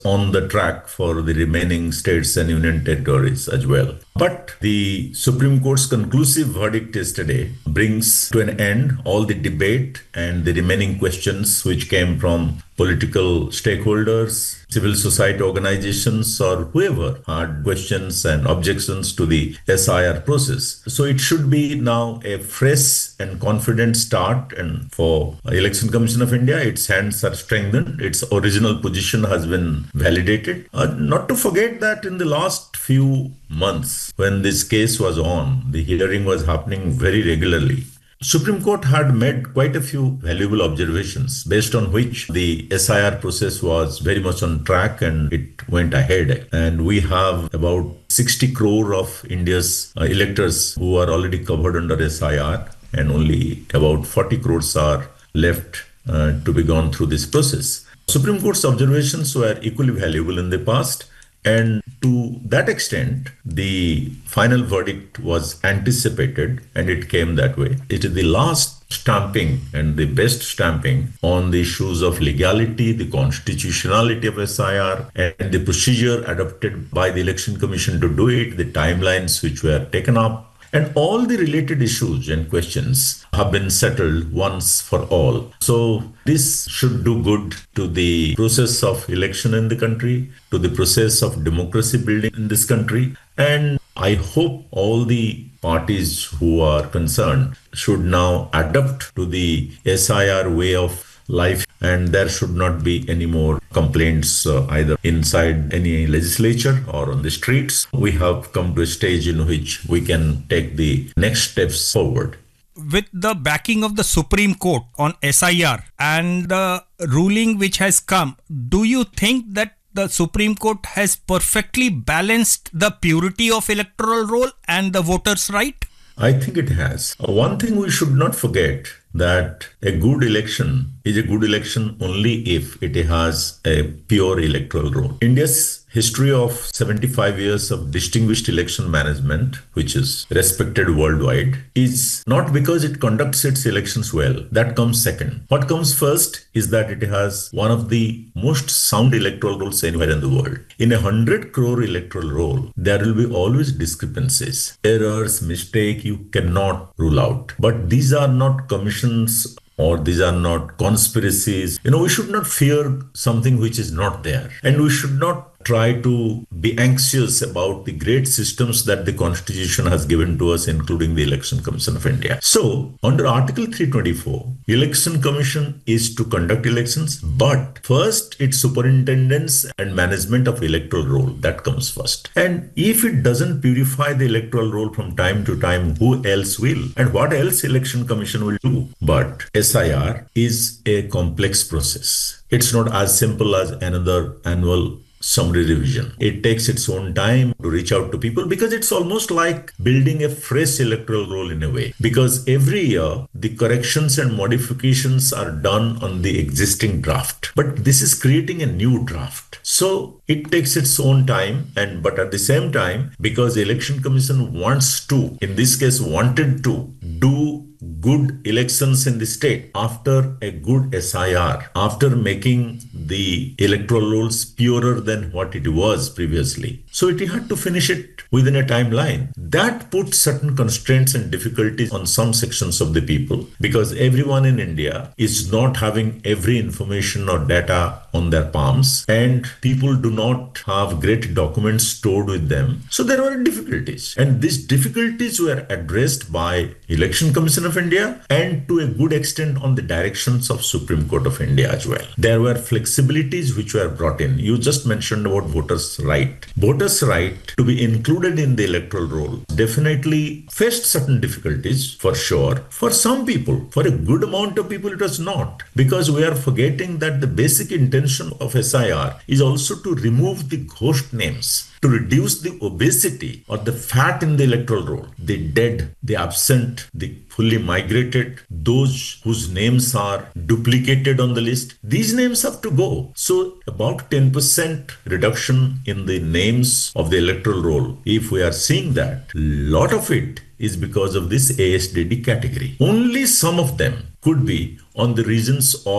on the track for the remaining states and union territories as well. But the Supreme Court's conclusive verdict yesterday brings to an end all the debate and the remaining questions which came from political stakeholders, civil society organizations, or whoever had questions and objections to the SIR process. So it should be now a fresh and confident start. And for Election Commission of India, its hands are strengthened. Its original position has been validated. Not to forget that in the last few months, when this case was on, the hearing was happening very regularly. Supreme Court had made quite a few valuable observations based on which the SIR process was very much on track and it went ahead. And we have about 60 crore of India's electors who are already covered under SIR, and only about 40 crores are left to be gone through this process. Supreme Court's observations were equally valuable in the past. And to that extent, the final verdict was anticipated and it came that way. It is the last stamping and the best stamping on the issues of legality, the constitutionality of SIR, and the procedure adopted by the Election Commission to do it, the timelines which were taken up. And all the related issues and questions have been settled once for all. So this should do good to the process of election in the country, to the process of democracy building in this country. And I hope all the parties who are concerned should now adapt to the SIR way of life, and there should not be any more complaints either inside any legislature or on the streets. We have come to a stage in which we can take the next steps forward. With the backing of the Supreme Court on SIR and the ruling which has come, do you think that the Supreme Court has perfectly balanced the purity of electoral roll and the voters' right? I think it has. One thing we should not forget, that a good election is a good election only if it has a pure electoral roll. India's history of 75 years of distinguished election management, which is respected worldwide, is not because it conducts its elections well. That comes second. What comes first is that it has one of the most sound electoral rolls anywhere in the world. In 100 crore electoral roll, there will be always discrepancies, errors, mistake you cannot rule out. But these are not commissions or these are not conspiracies. We should not fear something which is not there. And we should not try to be anxious about the great systems that the Constitution has given to us, including the Election Commission of India. So, under Article 324, Election Commission is to conduct elections, but first its superintendence and management of electoral roll, that comes first. And if it doesn't purify the electoral roll from time to time, who else will? And what else Election Commission will do? But SIR is a complex process. It's not as simple as another annual summary revision. It takes its own time to reach out to people because it's almost like building a fresh electoral roll in a way. Because every year, the corrections and modifications are done on the existing draft. But this is creating a new draft. So it takes its own time, but at the same time, because the Election Commission wants to, in this case wanted to, do good elections in the state after a good SIR, after making the electoral rolls purer than what it was previously. So it had to finish it within a timeline. That puts certain constraints and difficulties on some sections of the people because everyone in India is not having every information or data on their palms and people do not have great documents stored with them. So there were difficulties, and these difficulties were addressed by Election Commission of India and to a good extent on the directions of Supreme Court of India as well. There were flexibilities which were brought in. You just mentioned about voters' right. Voters' right to be included in the electoral roll definitely faced certain difficulties for sure. For some people, for a good amount of people, it was not, because we are forgetting that the basic intention of SIR is also to remove the ghost names, to reduce the obesity or the fat in the electoral roll, the dead, the absent, the fully migrated, those whose names are duplicated on the list. These names have to go. So about 10% reduction in the names of the electoral roll. If we are seeing that, a lot of it is because of this ASDD category. Only some of them could be on the reasons of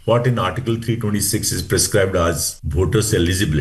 what in Article 326 is prescribed as voters' eligibility.